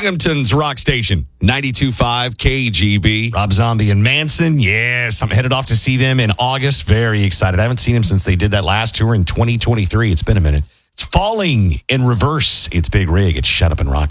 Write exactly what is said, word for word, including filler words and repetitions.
Binghamton's rock station, ninety-two point five K G B. Rob Zombie and Manson. Yes, I'm headed off to see them in August. Very excited. I haven't seen them since they did that last tour in twenty twenty-three. It's been a minute. It's Falling in Reverse. It's Big Rig. It's Shut Up and Rock.